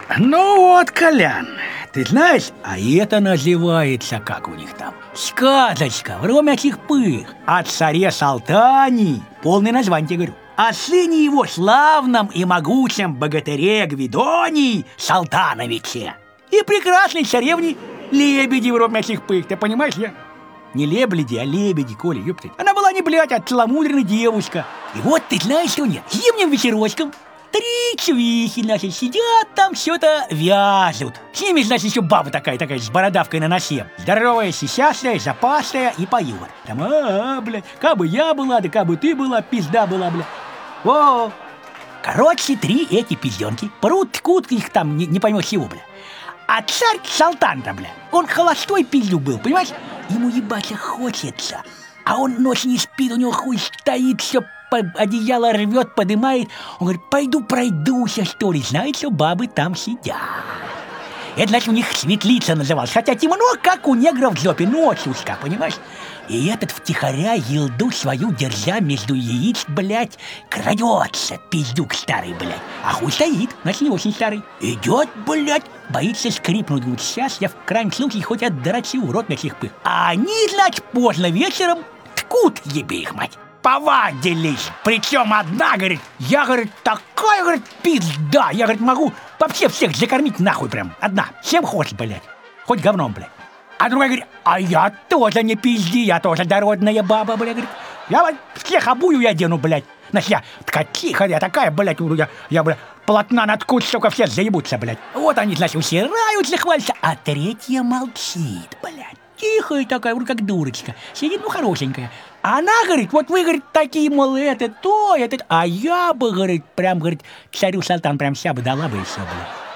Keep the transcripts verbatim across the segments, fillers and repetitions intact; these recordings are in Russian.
Ну вот, Колян, ты знаешь, а это называется, как у них там, сказочка в ромячих пых о царе Салтане. Полное название тебе говорю. О сыне его славном и могучем богатыре Гвидонии Салтановиче и прекрасной царевне Лебеди в ромячих пых. Ты понимаешь, я? Не лебеди, а лебеди, Коля, ёптать. Она была не, блядь, а целомудренная девушка. И вот ты знаешь, что нет, зимним вечерочком три чувихи, значит, сидят там, все-то вяжут. С ними, значит, еще баба такая, такая, с бородавкой на носе. Здоровая, сисястая, запасная и поет. Там, а, -а блядь, кабы я была, да кабы ты была, пизда была, блядь. О, короче, три эти пизденки прут, ткут их там, не, не поймешь чего, блядь. А царь Салтан-то, бля, он холостой пизду был, понимаешь? Ему ебаться хочется. А он ночь не спит, у него хуй стоит, все одеяло рвет, подымает. Он говорит, пойду пройдуся, что ли. Знаете, что бабы там сидят. Это, значит, у них светлица называлась. Хотя темно, как у негров в жопе, ночь узка, понимаешь? И этот втихаря елду свою, держа между яиц, блядь, крадется, пиздюк старый, блядь. А хуй стоит, значит, не очень старый. Идет, блядь, боится скрипнуть. Говорит, сейчас я в крайнем случае хоть отдрачу в рот на сих пых. А они, значит, поздно вечером ткут, ебе их мать. Повадились. Причем одна, говорит, я, говорит, такая, говорит, пизда. Я, говорит, могу вообще всех закормить нахуй прям. Одна. Чем хочешь, блядь. Хоть говном, блядь. А другая говорит, а я тоже не пизди, я тоже дородная баба, блядь. Говорит, я вот всех обую я одену, блядь. Значит, я такая тихая, я такая, блядь, я, я блядь, полотна наткут, сука, все заебутся, блядь. Вот они, значит, усираются, хвалятся, а третья молчит, блядь. Тихая такая, вроде как дурочка. Сидит, ну, хорошенькая. А она, говорит, вот вы, говорит, такие, мол, это, то, это, а я бы, говорит, прям, говорит, царю Салтан прям ся бы дала бы и все,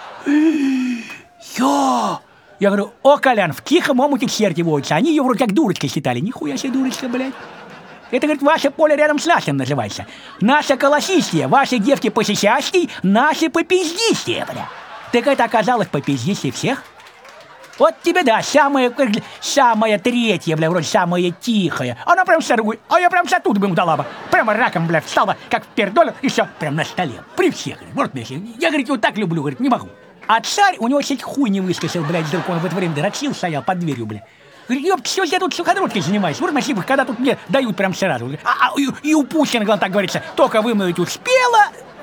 блядь. Ё! Я говорю, о, Колян, в тихом омуте черти водятся. Они ее вроде как дурочкой считали. Нихуя себе дурочка, блядь. Это, говорит, ваше поле рядом с нашим называется. Наша колосистия, ваши девки посисястей, наши попиздистия, бля. Так это оказалось попиздистия всех? Вот тебе, да, самая, самая третья, бля, вроде самая тихая. Она прям соргует, а я прям за тут бы ему дала бы. Прямо раком, бля, встала, как в пердолю, и все, прям на столе. При всех, говорит, вот, бля, я, говорит, вот так люблю, говорит, не могу. А царь, у него чуть хуй не выскочил, блядь, вдруг он в это время дрочил, стоял под дверью, блядь. Говорит, ёпт, все, я тут суходрудкой занимаюсь. Вот, Масипов, когда тут мне дают прям сразу. А, а и, и у Пушкина, главное, так говорится, только вымыть успела.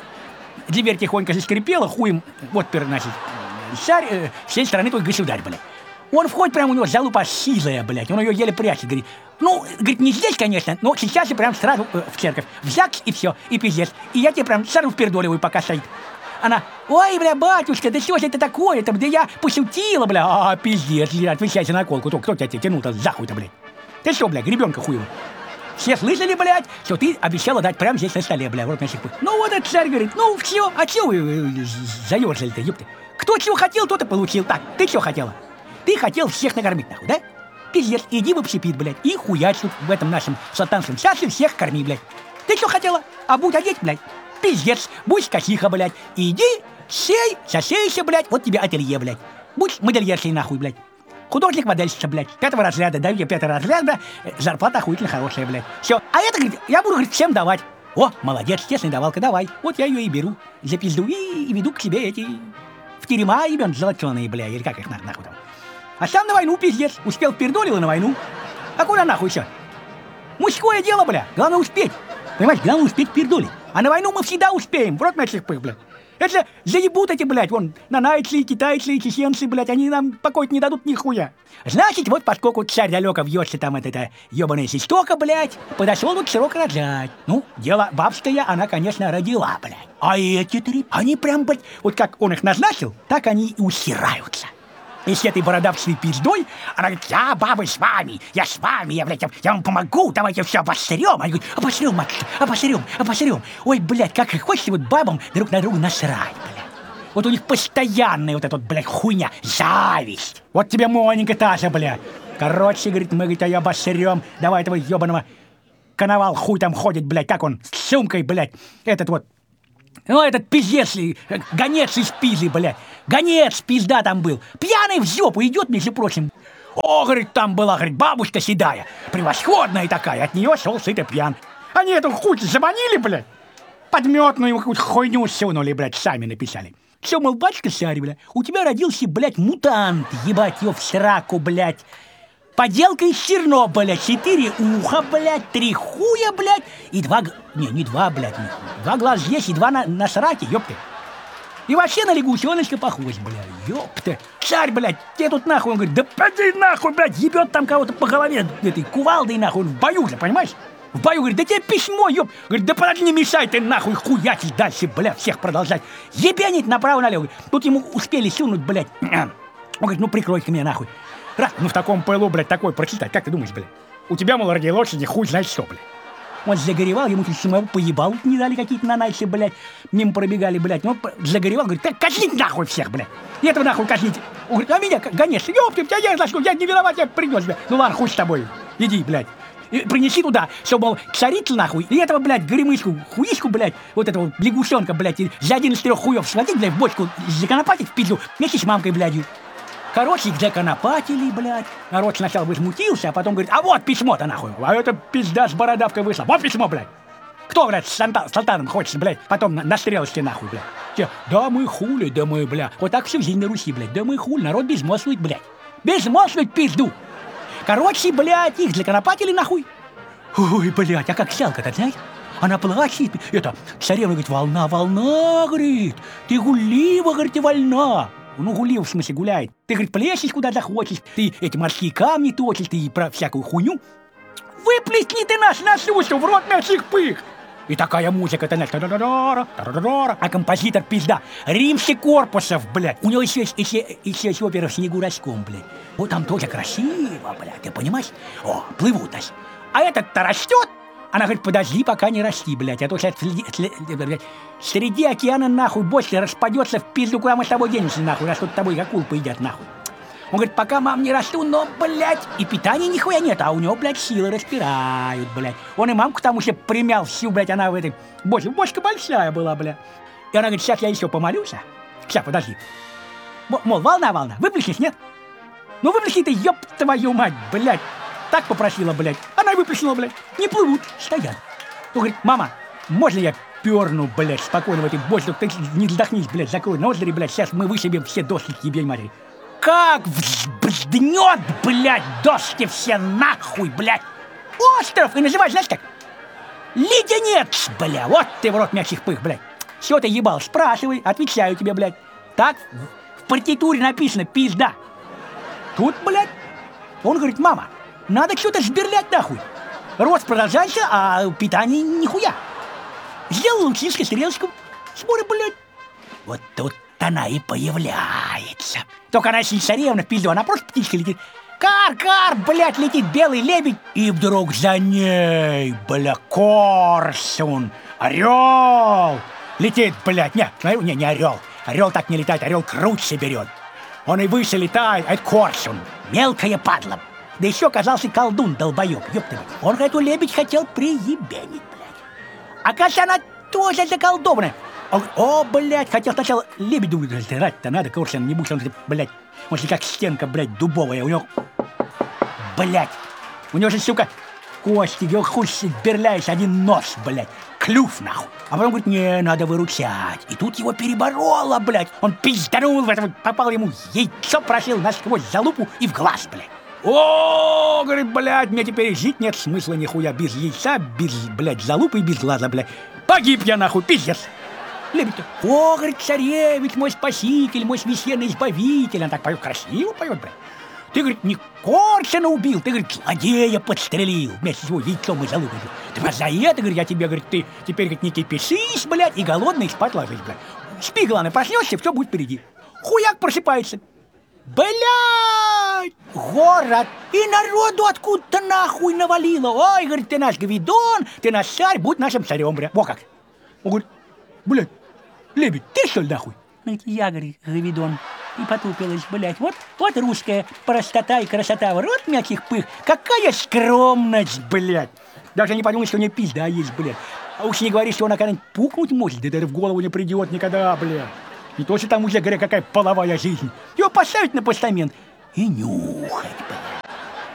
Дверь тихонько заскрипела, хуем, вот, значит, царь, э, всей страны твой государь, блядь. Он входит, прям у него залупа сизая, блядь, он ее еле прячет, говорит. Ну, говорит, не здесь, конечно, но сейчас же прям сразу э, в церковь. В ЗАГС и все, и пиздец. И я тебе прям сразу впердоливаю, пока стоит. Она, ой, бля, батюшка, да что же это такое там, да я пошутила, бля, а, пиздец, я отвечайте на колку, то кто тебя тянул-то за хуй-то, блядь? Ты что, бля, гребенка хуева? Все слышали, блядь, что ты обещала дать прямо здесь на столе, бля, вот на сих пых. Ну вот этот царь говорит, ну все, а чего вы заерзали-то, ёпты? Кто чего хотел, тот и получил. Так, ты что хотела? Ты хотел всех накормить, нахуй, да? Пиздец, иди в общепит, блядь, и хуяч тут в этом нашем салтанском часе всех корми, блядь. Ты что хотела? А будь одеть, блядь. Пиздец, будь косиха, блядь. Иди, сей, сосейся, блядь, вот тебе ателье, блядь. Будь модельершей, нахуй, блядь. Художник-модельщица, блядь. Пятого разряда, даю тебе пятый разряд, блядь. Зарплата охуительно хорошая, блядь. Все, а это, говорит, я буду, говорит, всем давать. О, молодец, честная давалка, давай. Вот я ее и беру за пизду и, и веду к себе эти... В терема имен золотеные, бля, или как их нахуй, нахуй там. А сам на войну, пиздец, успел пердолил на войну. А куда нахуй все? Мужское дело, бля, главное успеть. Понимаешь, главное успеть пердолить. А на войну мы всегда успеем, в рот наших пых, блядь. Это же заебут эти, блядь, вон, нанайцы, китайцы, чеченцы, блядь, они нам покой не дадут нихуя. Значит, вот поскольку царь далеко вьется там от эта ебаная систока, блядь, подошел вот срок рожать. Ну, дело бабское, она, конечно, родила, блядь. А эти три, они прям, блядь, вот как он их назначил, так они и усираются. И с этой бородавчей пиздой, она говорит, я, баба, с вами, я с вами, я, блядь, я, я вам помогу, давайте все обосрем. Они говорят, обосрем, матушка, обосрем, обосрем. Ой, блядь, как и хочется вот бабам друг на друга насрать, блядь. Вот у них постоянная вот эта вот, блядь, хуйня, зависть. Вот тебе, Моника, та же, блядь. Короче, говорит, мы, говорит, ее обосрем, давай этого ебаного коновал хуй там ходит, блядь, как он, с сумкой, блядь, этот вот. Ну, этот пиздец, гонец из Пизы, блядь. Гонец, пизда там был. Пьяный в жопу идет, между прочим. О, говорит, там была, говорит, бабушка седая. Превосходная такая. От нее шел сыто пьян. Они эту хуй заманили, блядь. Подметную какую-то хуйню сунули, блядь, сами написали. Все, мол, батюшка царь, бля, у тебя родился, блядь, мутант, ебать его в сраку, блядь. Поделка из Чернобыля, четыре уха, блядь, три хуя, блядь, и два... Не, не два, блядь, не, два глаза здесь и два на, на сраке, ёпты. И вообще на лягушоночка похож, блядь, ёпты. Царь, блядь, тебе тут нахуй, он говорит, да поди нахуй, блядь, ебет там кого-то по голове этой кувалдой, нахуй, он в бою же, понимаешь? В бою, говорит, да тебе письмо, ёб. Говорит, да подожди, не мешай ты нахуй хуячить дальше, блядь, всех продолжать. Ебенить направо-налево. Тут ему успели сунуть, блядь. Он говорит, ну прикройте меня нахуй. Раз, ну в таком пылу, блядь, такой прочитать, как ты думаешь, блядь? У тебя, мол, ради лошади хуй знает что, блядь. Он загоревал, ему тут самого поебал, не дали какие-то нанайцы, блядь. Мимо пробегали, блядь. Он загоревал, говорит, так казните нахуй всех, блядь. И этого нахуй казните. Он говорит, а меня, конечно, ёпты, тебя я зашел, я не виноват, я принес, блядь. Ну ладно, хуй с тобой, иди, блядь. И принеси туда, все, мол, царица нахуй, и этого, блядь, горемычку, хуишку, блядь, вот этого лягушонка, блядь, за один из трех хуев схватить, блядь, в бочку, законопатить в пизду, вместе с мамкой, блядью. Короче, их законопатили, блядь. Народ сначала возмутился, а потом говорит, а вот письмо-то нахуй, а это пизда с бородавкой вышла, вот письмо, блядь. Кто, блядь, с султаном хочется, блядь, потом на, на стрелочке нахуй, блядь. Те, да мы хули, да мы, блядь, вот так всю жизнь на Руси, блядь, да мы хули, народ безмозглый, блядь. Безмозглый пизду. Короче, блядь, их законопатили нахуй. Ой, блядь, а как сялка-то, знаешь? Она плачет, это, царевна говорит, волна, волна, говорит, ты гулива, говорит, и вольна. Ну, гулива, в смысле, гуляет. Ты, говорит, плещешь куда захочешь, ты эти морские камни точишь, ты про всякую хуйню. Выплесни ты нас на сусу, в рот мясных пых. И такая музыка, ты знаешь, а композитор пизда, Римский Корпусов, блядь. У него еще есть, еще, еще есть опера «Снегу раском», блядь. Вот там тоже красиво, блядь, ты понимаешь? О, плывут нас. А этот-то растет. Она говорит, подожди, пока не расти, блядь, а то сейчас блядь, среди океана нахуй больше распадется в пизду, куда мы с тобой денемся, нахуй, раз тут тобой акул поедят, нахуй. Он говорит, пока, мам, не расту, но, блядь, и питания нихуя нет, а у него, блядь, силы распирают, блядь. Он и мамку там уже примял всю, блядь, она в этой бочке, бочка большая была, блядь. И она говорит, сейчас я еще помолюсь, а? Сейчас, подожди. Мол, волна, волна, выплеснешь, нет? Ну, выплесни ты, ёб твою мать, блядь. Так попросила, блядь. Она и выплеснула, блядь. Не плывут, стоят. Он говорит, мама, можно я перну, блядь, спокойно в этой бочке? Ты не вздохнись, блядь, закрой ноздри, блядь, сейчас мы вышибем все доски к ебень матери. Как взбзднет, блядь, доски все нахуй, блядь. Остров, и называй, знаешь как? Леденец, бля, вот ты в рот мясных пых, блядь. Все ты ебал, спрашивай, отвечаю тебе, блядь. Так в партитуре написано, пизда. Тут, блядь, он говорит, мама, надо что-то сберлять нахуй. Рост продолжается, а питание нихуя. Сделал лучинскую стрелочку. Смотри, блядь. Вот тут она и появляется. Только она не царевна в пизду, она просто птичка летит. Кар-кар, блядь, летит белый лебедь. И вдруг за ней, бля, коршун, орел. Летит, блядь, не, смотри, не, не орел. Орел так не летает, орел круче берет. Он и выше летает, а это коршун. Мелкая падла. Да еще оказался колдун, долбоеб, ёпта. Он эту лебедь хотел приебенить, блядь. Оказывается, она тоже заколдованная. Он, о, блядь, хотел сначала лебедю раздирать-то надо, коршун, не будь он, блядь. Он же как стенка, блядь, дубовая. У него, блядь, у него же, сука, кости, его хуй сберляешь, один нос, блядь. Клюв, нахуй. А потом говорит, не, надо выручать. И тут его перебороло, блядь. Он пизданул в это, попал ему яйцо, прошил насквозь залупу и в глаз, блядь. О, говорит, блядь, мне теперь жить нет смысла нихуя. Без яйца, без, блядь, залупы и без глаза, блядь. Погиб я, нахуй, пиздец. Лебедь-то, о, говорит, царевич, мой спаситель, мой священный избавитель. Он так поет, красиво поет, блядь. Ты, говорит, не Коршуна убил, ты, говорит, злодея подстрелил вместе с его яйцом и залупой. Ты вот за это, говорит, я тебе, говорит, ты теперь, говорит, не кипишись, блядь, и голодный спать ложись, блядь. Спи, главное, проснешься, все будет впереди. Хуяк просыпается. Блядь, город, и народу откуда-то нахуй навалило. Ой, говорит, ты наш Гвидон, ты наш царь, будь нашим царем, блядь. Во как. Он говорит, блядь, лебедь, ты что ли нахуй? Говорит, я, говорит, Гвидон. И потупилась, блядь. Вот, вот русская простота и красота в рот мягких пых. Какая скромность, блядь. Даже не подумай, что у нее пизда есть, блядь. А уж не говори, что она когда-нибудь пукнуть может, да это в голову не придет никогда, блядь. Не то, что там уже, говоря, какая половая жизнь. Ее поставить на постамент и нюхать, блядь.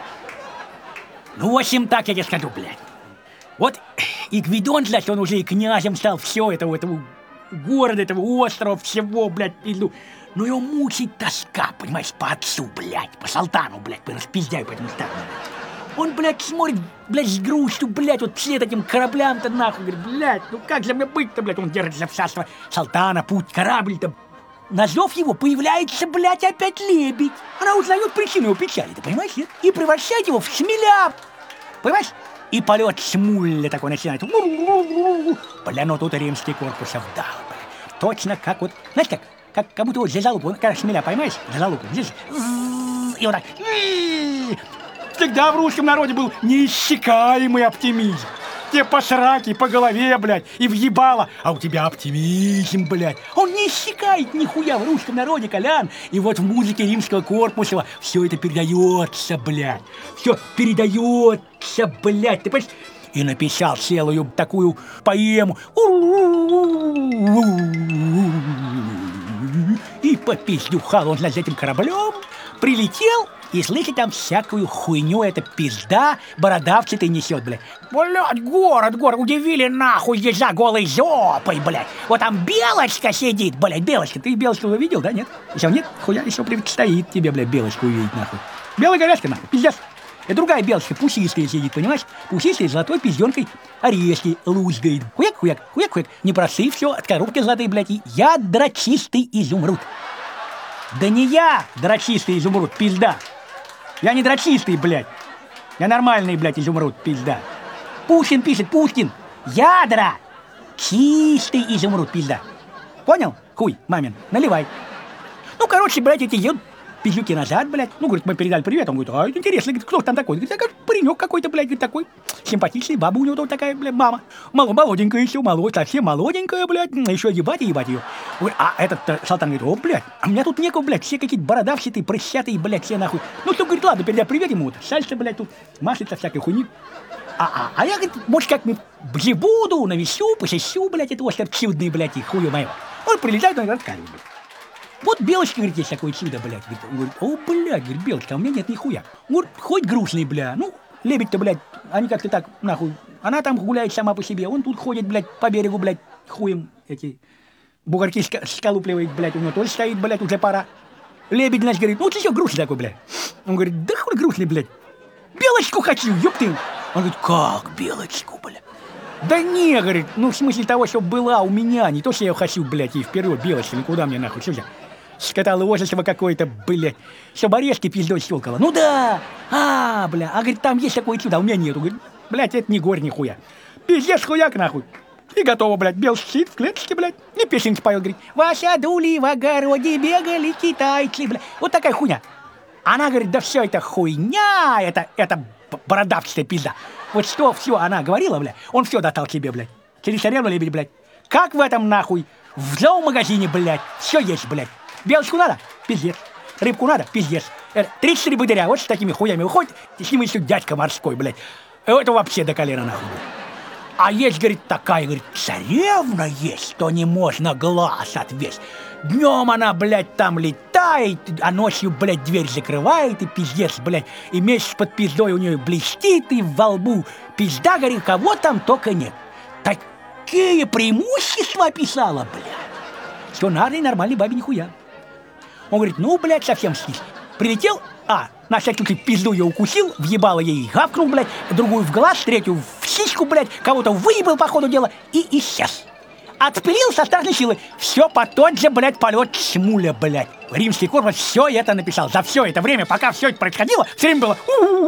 Ну, в общем, так я тебе скажу, блядь. Вот и Гвидон, значит, он уже и князем стал, все это, этого города, этого острова, всего, блядь, иду. Но его мучает тоска, понимаешь, по отцу, блядь, по Салтану, блядь, по распиздяю по этому старому. Он, блядь, смотрит, блядь, с грустью, блядь, вот вслед этим кораблям-то нахуй, говорит, блядь, ну как же мне быть-то, блядь, он держит за царство Салтана, путь, корабль-то. На зов его появляется, блядь, опять лебедь. Она узнает причину его печали, ты понимаешь, нет? И превращает его в шмеля, понимаешь? И полет шмуля такой начинает. Бля, ну тут римский корпус вдал, бля. Точно как вот, знаешь как, как, как будто вот за залупу, когда шмеля поймаешь, за залупу, здесь, и вот так. Всегда в русском народе был неиссякаемый оптимизм. Тебе по сраке, по голове, блядь, и въебало, а у тебя оптимизм, блядь. Он не иссякает нихуя в русском народе, Колян. И вот в музыке римского корпуса все это передается, блядь. Все передается, блядь, ты понимаешь? И написал целую такую поэму. И попиздюхал он над этим кораблем, прилетел. И слышит там всякую хуйню, эта пизда бородавчатый несет, блядь. Блядь, город, город, удивили нахуй езжа голой жопой, блядь. Вот там белочка сидит, блядь, белочка. Ты белочку увидел, да, нет? Еще нет? Хуя еще предстоит тебе, блядь, белочку увидеть, нахуй. Белая горячка, нахуй, пиздец. И другая белочка, пушистая сидит, понимаешь? Пушистая с золотой пизденкой орешки лузгает. Хуяк, хуяк, хуяк, хуяк. Не просы, все, от коробки золотые, блядь. И я дрочистый изумруд. Да не я дрочистый изумруд, пизда. Я не дрочистый, блядь. Я нормальный, блядь, изумруд, пизда. Пушкин пишет, Пушкин. Ядра. Чистый изумруд, пизда. Понял? Хуй, мамин, наливай. Ну, короче, блядь, эти едут пиздюки назад, блядь. Ну, говорит, мы передали привет. Он говорит, а, интересно, кто там такой? Говорит, как паренек какой-то, блядь, говорит, такой симпатичный. Баба у него тут такая, блядь, мама. Мало, молоденькая еще, молодь, совсем молоденькая, блядь. Еще ебать и ебать ее. Говорит, а этот Салтан говорит, о, блядь, а у меня тут некого, блядь, все какие-то бородавчатые, прыщатые, блядь, все нахуй. Ну, кто говорит, ладно, передай привет ему. Вот, сальса, блядь, тут маслица всякой хуйни. А, а, а я, говорит, может, как-нибудь буду, навесю, посещу, блядь, это остров чудный, блядь, и хую моего. Он прилетает, он рассказывает, блядь. Вот белочка, говорит, есть такое чудо, блядь. Он говорит, о, блядь, говорит, белочка, а у меня нет нихуя. Он говорит, хоть грустный, бля. Ну, лебедь-то, блядь, они как-то так, нахуй. Она там гуляет сама по себе, он тут ходит, блядь, по берегу, блядь, хуем эти бугорки скалупливает, блядь, у него тоже стоит, блядь, уже пора. Лебедь, значит, говорит, ну, ты что грустный такой, блядь? Он говорит, да хуй грустный, блядь. Белочку хочу, ёпты. Он говорит, как белочку, блядь? Да не, говорит, ну, в смысле того, что была у меня, не то, что я ее хочу, блядь, и вперед, белочка, никуда мне нахуй, что я? Скотоложество какое-то, блядь. Чтоб орешки пиздой щелкало. Ну да! А, бля, а говорит, там есть такое чудо, а у меня нету. Говорит, блядь, это не горь нихуя. Пиздец хуяк нахуй. И готово, блядь, бел сидит в клеточке, блядь. И песенки поет, говорит, в саду в огороде бегали китайцы, блядь. Вот такая хуйня. Она говорит, да все это хуйня, это, это бородавчатая пизда. Вот что все она говорила, блядь, он все датал тебе, блядь. Через царевну лебедь, блядь. Как в этом, нахуй, в зоомагазине, блядь, все есть, блядь. Белочку надо? Пиздец. Рыбку надо? Пиздец. тридцать три богатыря, вот с такими хуями уходит, с ним еще дядька морской, блядь. Это вообще до колена, нахуй. А есть, говорит, такая, говорит, царевна есть, что не можно глаз отвесть. Днем она, блядь, там летает, а ночью, блядь, дверь закрывает, и пиздец, блядь, и месяц под пиздой у нее блестит, и во лбу пизда, говорит, кого там только нет. Такие преимущества описала, блядь, что надо и нормальной бабе нихуя. Он говорит, ну, блядь, совсем стих. Прилетел, а, на всякий случай пизду ее укусил, въебало ей, гавкнул, блядь, другую в глаз, третью в сиську, блядь, кого-то выебал по ходу дела и исчез. Отпилил со страшной силы. Все по тот же, блядь, полет Шмуля, блядь. Римский корпус все это написал. За все это время, пока все это происходило, все время было...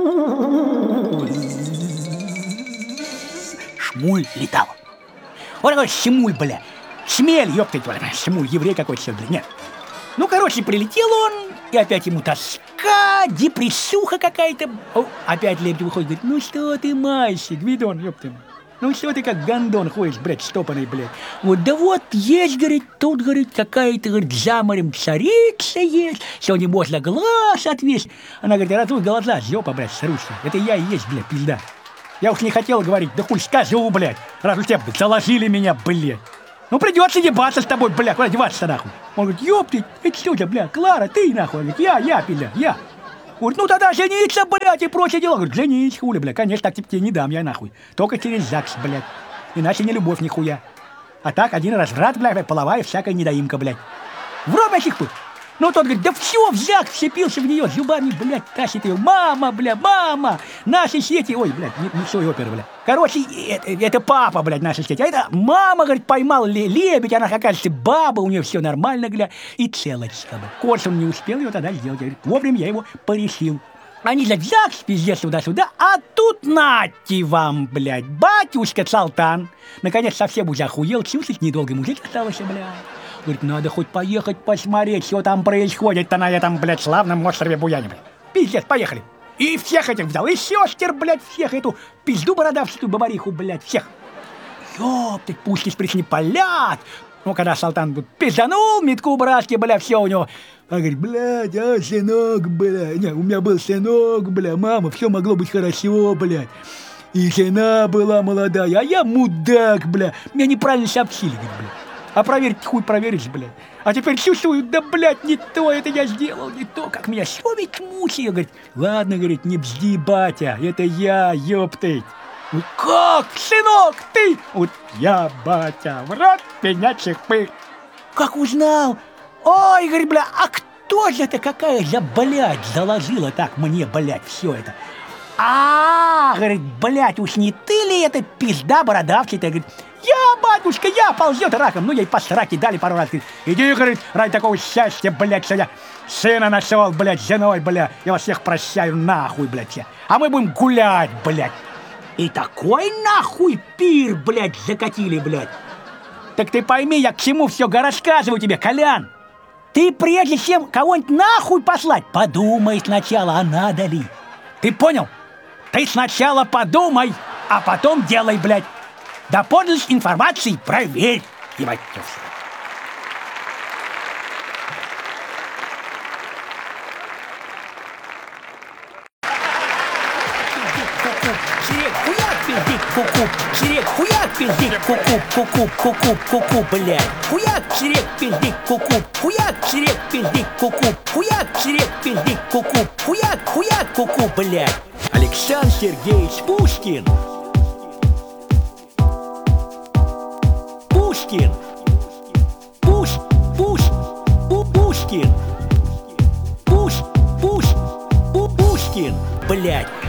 Шмуль летал. Вот такой Шмуль, блядь. Шмель, ёпта, Шмуль, еврей какой-то, блядь, нет. Ну, короче, прилетел он, и опять ему тоска, депрессуха какая-то. О, опять лебедь выходит, говорит, ну что ты, мальчик, Гвидон, ёпта. Ну что ты как гондон ходишь, блядь, штопанный, блядь. Вот, да вот, есть, говорит, тут, говорит, какая-то, говорит, за морем царица есть, что не можно глаз отвесить. Она говорит, а твой глаза, жопа, блядь, срущая. Это я и есть, блядь, пизда. Я уж не хотел говорить, да хуй скажу, блядь, раз у тебя заложили меня, блядь. Ну придется ебаться с тобой, бля, куда деваться нахуй? Он говорит, ёпты, это что тебя, бля, Клара, ты нахуй? Он говорит, я, я, бля, я. Говорит, ну тогда жениться, блядь, и прочее дела. Говорит, женись, хули, бля, конечно, так тебе не дам я нахуй. Только через ЗАГС, блядь. Иначе не любовь нихуя. А так, один разврат, блядь, половая всякая недоимка, блядь. В рот этих пых. Ну, тот говорит, да все, взяк, вцепился в нее, зубами, блядь, тащит ее. Мама, бля, мама, наши сети. Ой, блядь, не, не все опера, блядь. Короче, это, это папа, блядь, наши сети. А это мама, говорит, поймал лебедь, она, оказывается, баба, у нее все нормально, бля, и целочка, блядь. Корсун не успел его тогда сделать. Говорит, вовремя я его порешил. Они, блядь, взяк, пиздец, туда-сюда, а тут нате вам, блядь, батюшка Салтан. Наконец совсем уже охуел, чувствовать недолго мужик остался, блядь. Говорит, надо хоть поехать посмотреть, что там происходит-то на этом, блядь, славном острове Буяне, блядь. Пиздец, поехали. И всех этих взял, и сестер, блядь, всех эту пизду бородавчатую бабариху, блядь, всех. Ёптать, пушки с пресни палят. Ну, когда Салтан вот, пизданул метку братки, бля, все у него. Он говорит, блядь, а, сынок, бля, не, у меня был сынок, бля, мама, все могло быть хорошо, блядь. И жена была молодая, а я мудак, бля. Меня неправильно сообщили, говорит, бля. А проверить хуй проверишь, блядь. А теперь чувствую, да, блядь, не то это я сделал, не то, как меня совесть мучает. Говорит, ладно, говорит, не бзди, батя, это я, ёптыть. Ну как, сынок, ты? Вот я, батя, в рот пенячих пыль. Как узнал? Ой, говорит, бля, а кто же это, какая же, блядь, заложила так мне, блядь, все это? А, говорит, блядь, уж не ты ли это пизда бородавчатая? Говорит, я, батюшка, я, ползет раком. Ну, ей по сраке дали пару раз. Говорит, иди, говорит, ради такого счастья, блядь, что я сына нашел, блядь, с женой, блядь. Я вас всех прощаю, нахуй, блядь, все. А мы будем гулять, блядь. И такой нахуй пир, блядь, закатили, блядь. Так ты пойми, я к чему все рассказываю тебе, Колян. Ты прежде чем кого-нибудь нахуй послать, подумай сначала, а надо ли. Ты понял? Ты сначала подумай, а потом делай, блядь. Да подлинность информации проверь, ебать. Сирек, хуяк, пиздик, ку-ку. Сирек, хуяк, пиздик, ку-ку, ку-ку, ку-ку, ку-ку, блядь. Хуяк, сирек, пиздик, ку-ку. Хуяк, сирек, пиздик, ку-ку. Хуяк, сирек, пиздик, ку-ку. Хуяк, хуяк, ку-ку, блядь. Александр Сергеевич Пушкин. Пушкин. Пуш, пуш, пу, Пушкин. Пуш, пуш, пу, Пушкин, блядь.